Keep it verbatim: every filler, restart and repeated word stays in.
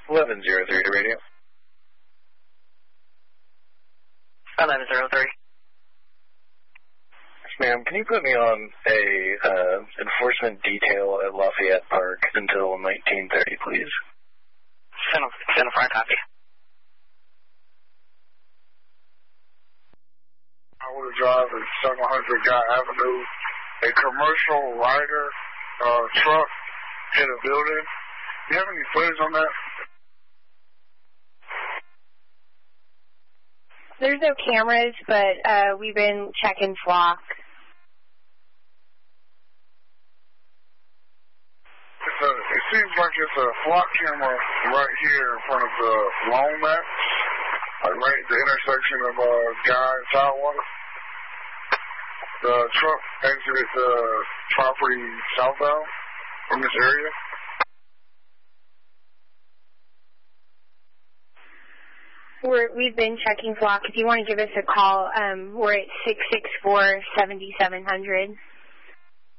eleven zero three to radio. eleven zero three. Ma'am, can you put me on a uh, enforcement detail at Lafayette Park until nineteen thirty, please? Send a, send a fire copy. I would drive at seven hundred Guy Avenue. A commercial rider uh, truck hit a building. Do you have any footage on that? There's no cameras, but uh, we've been checking flock. It's a, it seems like it's a flock camera right here in front of the loan mat, like right at the intersection of uh, Guy and Tidewater. The truck exited the property southbound from this area. We're, we've been checking flock. If you want to give us a call, um, we're at six six four, seven seven zero zero.